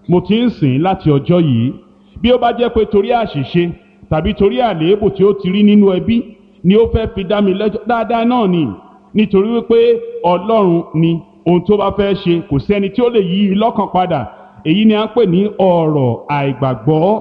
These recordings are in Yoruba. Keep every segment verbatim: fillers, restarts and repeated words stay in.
mo ti ń sìn láti ọjọ́ yìí. Bí ó bá jẹ́ pé torí àṣìṣe tàbí torí àléébù tí ó ti rí nínú ẹbí ni ó fẹ́ fi dá mi lẹ́jọ́, dáadáa náà ni, nítorí wípé Ọlọ́run ni ohun tó bá fẹ́ ṣe kò sẹ́ni tí ó lè yí i lọ́kàn padà. Èyí ni à ń pè ní ọ̀rọ̀ àìgbàgbọ́.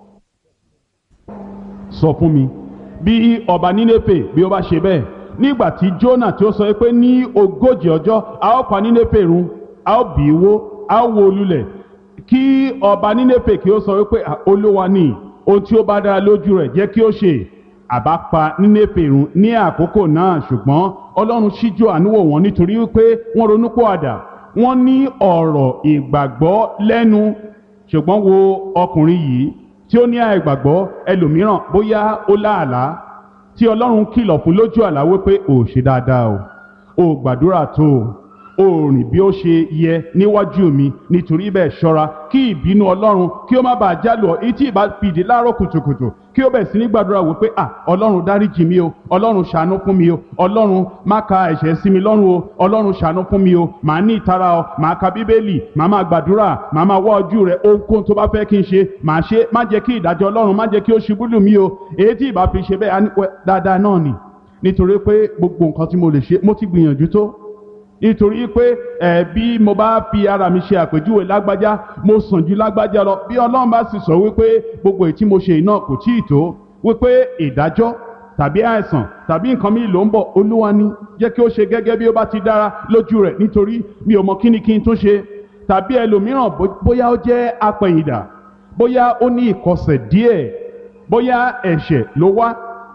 Sọ fún mi, bí ọba Nínéfè bí ó bá ṣe bẹ́ẹ̀ nígbà tí Jónà tí ó sọ pé ní ogójì ọjọ́ a ó pa Nínéfè run, a ó bì í wó, a ó wó lulẹ̀, kí ọba Nínéfè kí ó sọ wípé Olúwa ni ohun tí ó bá dára lójú rẹ̀ jẹ́ kí ó ṣe, àbá pa Nínéfè run ní àkókò náà. Ṣùgbọ́n Ọlọ́run ṣíjú àánú wò wọ́n nítorí wípé wọ́n ronúpìwàdà, wọ́n ní ọ̀rọ̀ ìgbàgbọ́ lẹ́nu. Ṣùgbọ́n wo ọkùnrin yìí tí ó ní àìgbàgbọ́. Ẹlòmíràn bóyá ó láàlá tí Ọlọ́run kìlọ̀ fún lójú àlá wípé ò ṣe dáadáa o, ò gbàdúrà tó o, ò rìn bí ó ṣe yẹ níwájú mi, nítorí bẹ́ẹ̀ ṣọ́ra kí ìbínú Ọlọ́run kí ó má bàa jálù ọ́. Etí ìbá fìdí láàárọ̀ kùtùkùtù kí ó bẹ̀rẹ̀ sí ní gbàdúrà wípé à Ọlọ́run dáríjì mi o, Ọlọ́run ṣàánú fún mi o, Ọlọ́run má ka ẹ̀ṣẹ̀ sí mi lọ́rùn o, Ọlọ́run ṣàánú fún mi o, màá ní ìtara o, màá ka Bíbélì, màá máa gbàdúrà, màá máa wá ojú rẹ, ohunkóhun tó bá fẹ́ kí n ṣe màá ṣe, má jẹ́ kí ìdájọ́ Ọlọ́run má jẹ́ kí ó ṣubú lù mí o. Èyí tí ìbá fi ṣe bẹ́ẹ̀ dáadáa náà ni, nítorí pé gbogbo nǹkan tí mo lè ṣe mo ti gbìyànjú tó. Nítorí pé ẹ bí mo bá fi ara mi ṣe àpèjúwe lágbájá mo sàn ju lágbájá lọ. Bí Ọlọ́run bá sì sọ wípé gbogbo èyí tí mo ṣe iná kò tíì tó, wípé ìdájọ́ tàbí àìsàn tàbí nǹkan mi ló ń bọ̀, Olúwa ni jẹ́ kí ó ṣe gẹ́gẹ́ bí ó bá ti dára lójú rẹ̀, nítorí mi ò mọ kíni kí n tún ṣe. Tàbí ẹlòmíràn bóyá ó jẹ́ apẹ̀yìndà, bóyá ó ní ìkọsẹ̀ díẹ̀, bóyá ẹ̀ṣẹ̀ ló wá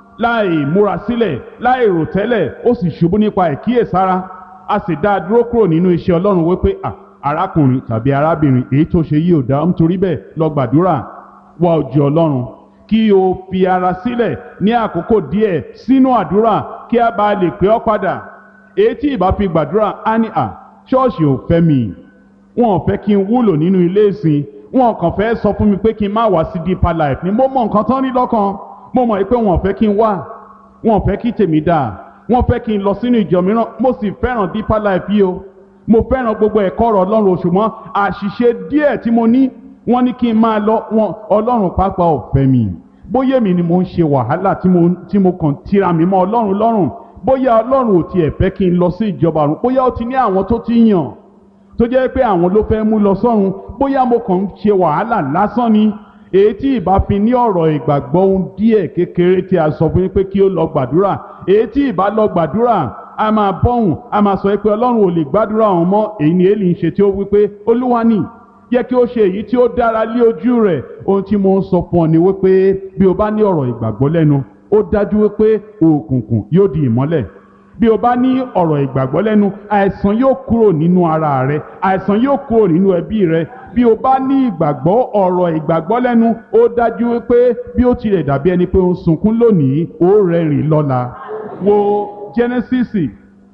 láì múra sílẹ̀, láì rò tẹ́lẹ̀, ó sì ṣubú nípa ìkíyèsára, a sì dá a dúró kúrò nínú iṣẹ́ Ọlọ́run wípé à arákùnrin tàbí arábìnrin èyí tó ṣe yìí ò dá, nítorí bẹ́ẹ̀ lọ gbàdúrà, wá ojú Ọlọ́run kí o fi ara sílẹ̀ ní àkókò díẹ̀ sínú àdúrà kí a bá lè pè ọ́ padà. Èyí tí ìbá fi gbàdúrà á ní à ṣọ́ọ̀ṣì ò fẹ́ mi, wọn ò fẹ́ kí n wúlò nínú ilé ìsìn, wọn kàn fẹ́ sọ fún mi pé kí n má wá sí Deeper Life ni mo mọ nǹkan tán ní lọ́kàn, mo mọ̀ pé wọn ò fẹ́ kí n wá, wọn ò fẹ́ kí tèmi dáa, wọ́n fẹ́ kí n lọ sínú ìjọ mìíràn, mo sì fẹ́ràn Deeper Life yìí o, mo fẹ́ràn gbogbo ẹ̀kọ́ ọ̀rọ̀ Ọlọ́run, ṣùgbọ́n àṣìṣe díẹ̀ tí mo ní wọ́n ní kí n máa lọ, wọn Ọlọ́run pàápàá ò fẹ́ mi. Bóyá èmi ni mo ń ṣe wàhálà tí mo tí mo kàn tira mi mọ́ Ọlọ́run lọ́rùn, bóyá Ọlọ́run ò tiẹ̀ fẹ́ kí n lọ sí ìjọba ọ̀run, bóyá ó ti ní àwọn tó ti yàn tó jẹ́ pé àwọn ló fẹ́ mú lọ sọ́run, bóyá mo kàn ń ṣe wàhálà lásán ni. Èyí tí ìbá fi ní ọ̀rọ̀ ìgbàgbọ́ ohun díẹ̀ kékeré tí a sọ fún yín pé kí ó lọ gbàdúrà, èyí tí ìbá lọ gbàdúrà a máa bọ́hùn, a máa sọ pé Ọlọ́run ò lè gbàdúrà òun mọ́. Èyí ni Élì ń ṣe tí ó wí pé Olúwa ni jẹ́ kí ó ṣe èyí tí ó dára lé ojú rẹ̀. Ohun tí mo ń sọ fún ọ ni wípé bí o bá ní ọ̀rọ̀ ìgbàgbọ́ lẹ́nu, ó dájú wípé òkùnkùn yóò di ìmọ́lẹ̀. Bí o bá ní ọ̀rọ̀ ìgbàgbọ́ lẹ́nu, àìsàn yóò kúrò nínú ara rẹ, àìsàn yóò kúrò nínú ẹbí rẹ. Bí o bá ní ìgbàgbọ́, ọ̀rọ̀ ìgbàgbọ́ lẹ́nu, ó dájú wípé bí ó tilẹ̀ dàbí ẹni pé ó ń sunkún lónìí, ó rẹ́rìn lọ́la. Wo Jẹ́nẹ́sísì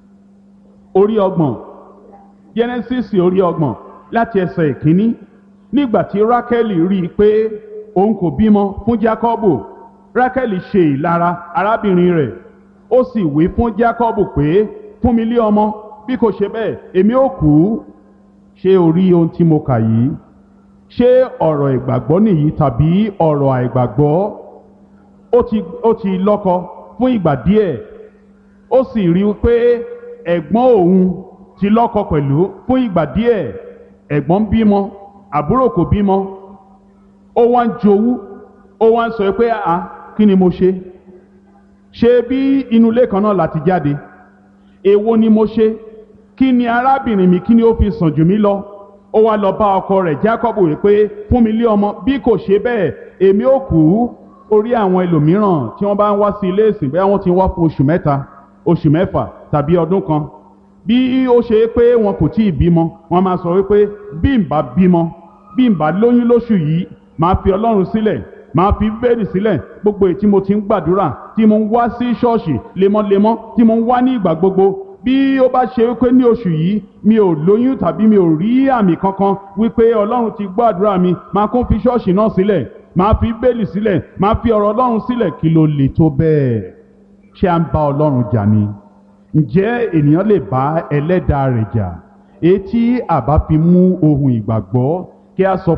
orí ọgbọ̀n, Jẹ́nẹ́sísì orí ọgbọ̀n láti ẹsẹ̀ ìkíní. Nígbà tí Rákẹ́lì rí i pé òun kò bímọ fún Jákọ́bù, Rákẹ́lì ṣe ìlara arábìnrin rẹ̀, ó sì wí fún Jákọ́bù pé fún mi lé ọmọ, bí kò ṣe bẹ́ẹ̀ èmi ó kú. Ṣé o rí ohun tí mo kà yìí? Ṣé ọ̀rọ̀ ìgbàgbọ́ nìyí tàbí ọ̀rọ̀ àìgbàgbọ́? Ó ti ó ti lọ́kọ fún ìgbà díẹ̀, ó sì rí i pé ẹ̀gbọ́n òun ti lọ́kọ pẹ̀lú fún ìgbà díẹ̀. Ẹ̀gbọ́n bímọ, àbúrò kò bímọ, ó wá ń jowú, ó wá ń sọ pé àá kí ni mo ṣe? Ṣé bí inú ilé kan náà láti jáde? Èwo ni mo ṣe? Kí ni arábìnrin mi kí ni ó fi sàn jù mí lọ? Ó wá lọ bá ọkọ rẹ̀ Jákọ́bù rẹ̀ pé fún mi lé ọmọ, bí kò ṣe bẹ́ẹ̀ èmi ó kú. Orí àwọn ẹlòmíràn tí wọ́n bá ń wá sí ilé ìsìn bẹ́ẹ̀ wọ́n ti wá fún oṣù mẹ́ta, oṣù mẹ́fà tàbí ọdún kan. Bí ó ṣe pé wọn kò tí ì bímọ, wọ́n máa sọ wípé bí n bá bímọ, bí n bá lóyún lóṣù yìí, máa fi Ọlọ́run sílẹ̀, máa fi Bíbélì sílẹ̀, gbogbo èyí tí mo ti ń gbàdúrà, tí mo ń wá sí ṣọ́ọ̀ṣì lemọ́lemọ́, tí mo ń wá ní ìgbà gbogbo. Bí ó bá ṣe wípé ní oṣù yìí mi ò lóyún tàbí mi ò rí àmì kankan wípé Ọlọ́run ti gbọ́ àdúrà mi, máa kún fi ṣọ́ọ̀ṣì náà sílẹ̀, máa fi Bíbélì sílẹ̀, máa fi ọ̀rọ̀ Ọlọ́run sílẹ̀. Kí ló lè tó bẹ́ẹ̀? Ṣé à ń bá Ọlọ́run jà ni? Ǹjẹ́ ènìyàn lè bá ẹlẹ́dàá rẹ̀ jà? Èyí tí àbá fi mú ohun ìgbàgbọ́ kí a sọ